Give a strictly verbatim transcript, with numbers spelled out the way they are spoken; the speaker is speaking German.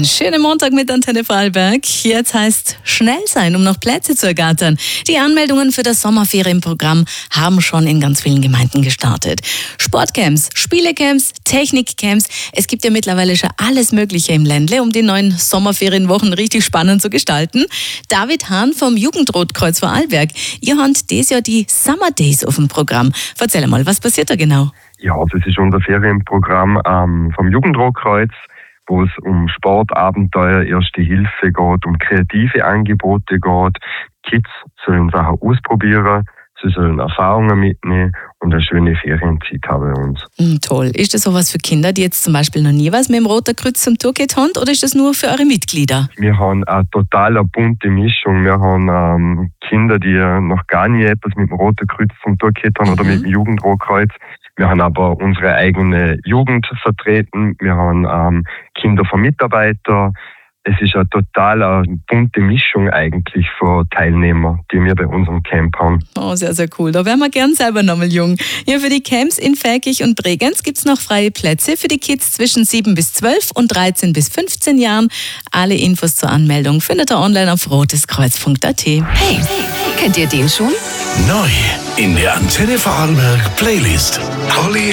Einen schönen Montag mit Antenne Vorarlberg. Jetzt heißt schnell sein, um noch Plätze zu ergattern. Die Anmeldungen für das Sommerferienprogramm haben schon in ganz vielen Gemeinden gestartet. Sportcamps, Spielecamps, Technikcamps. Es gibt ja mittlerweile schon alles Mögliche im Ländle, um die neuen Sommerferienwochen richtig spannend zu gestalten. David Hahn vom Jugendrotkreuz Vorarlberg. Ihr habt dieses Jahr die Summer Days auf dem Programm. Erzähl mal, was passiert da genau? Ja, das ist unser Ferienprogramm ähm, vom Jugendrotkreuz, wo es um Sport, Abenteuer, Erste Hilfe geht, um kreative Angebote geht. Kids sollen Sachen ausprobieren, sie sollen Erfahrungen mitnehmen und eine schöne Ferienzeit haben bei uns. Mm, toll. Ist das sowas für Kinder, die jetzt zum Beispiel noch nie was mit dem Roten Kreuz zum Tour geht haben, oder ist das nur für eure Mitglieder? Wir haben eine total bunte Mischung. Wir haben ähm, Kinder, die noch gar nie etwas mit dem Roten Kreuz zum Tour geht haben, mhm. oder mit dem Jugendrotkreuz. Wir haben aber unsere eigene Jugend vertreten. Wir haben ähm, Kinder von Mitarbeitern. Es ist eine total bunte Mischung eigentlich von Teilnehmern, die wir bei unserem Camp haben. Oh, sehr, sehr cool. Da wären wir gern selber nochmal jung. Ja, für die Camps in Verkich und Bregenz gibt es noch freie Plätze für die Kids zwischen sieben bis zwölf und dreizehn bis fünfzehn Jahren. Alle Infos zur Anmeldung findet ihr online auf roteskreuz punkt a t. Hey, kennt ihr den schon? Neu in der Antenne Vorarlberg Playlist. Holly